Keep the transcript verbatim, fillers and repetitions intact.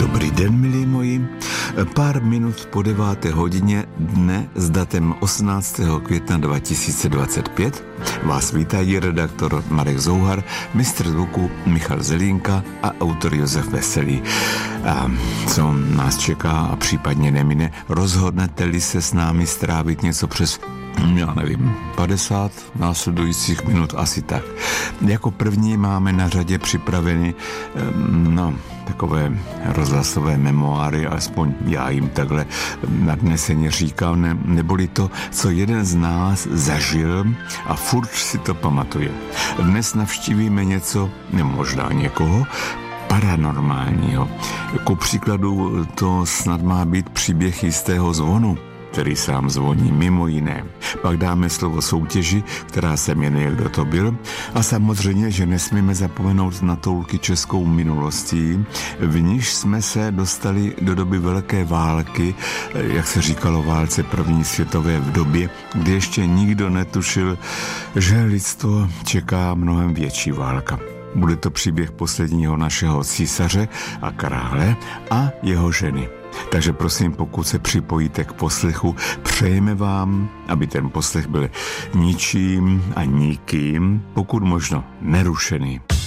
Dobrý den, milí moji. Pár minut po deváté hodině dne s datem osmnáctého května dva tisíce dvacet pět vás vítají redaktor Marek Zouhar, mistr zvuku Michal Zelínka a autor Josef Veselý. A co nás čeká a případně nemine, rozhodnete-li se s námi strávit něco přes já nevím, padesát následujících minut, asi tak. Jako první máme na řadě připraveny no, takové rozhlasové memoáry, alespoň já jim takhle nadneseně říkám, ne, neboli to, co jeden z nás zažil a furt si to pamatuje. Dnes navštívíme něco, nebo možná někoho, paranormálního. Ku příkladu to snad má být příběh jistého zvonu, který sám zvoní, mimo jiné. Pak dáme slovo soutěži, která se jmenuje Kdo to byl. A samozřejmě, že nesmíme zapomenout na toulky českou minulostí, v níž jsme se dostali do doby velké války, jak se říkalo válce první světové, v době, kdy ještě nikdo netušil, že lidstvo čeká mnohem větší válka. Bude to příběh posledního našeho císaře a krále a jeho ženy. Takže prosím, pokud se připojíte k poslechu, přejeme vám, aby ten poslech byl ničím a nikým, pokud možno nerušený.